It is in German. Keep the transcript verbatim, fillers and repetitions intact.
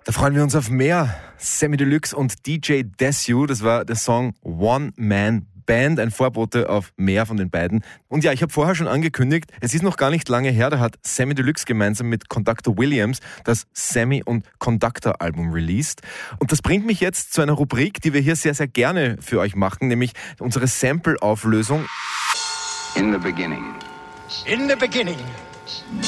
Da freuen wir uns auf mehr. Samy Deluxe und D J Desu, das war der Song One Man Band, ein Vorbote auf mehr von den beiden. Und ja, ich habe vorher schon angekündigt, es ist noch gar nicht lange her, da hat Samy Deluxe gemeinsam mit Conductor Williams das Samy und Conductor Album released. Und das bringt mich jetzt zu einer Rubrik, die wir hier sehr, sehr gerne für euch machen, nämlich unsere Sample-Auflösung. In the beginning. In the beginning.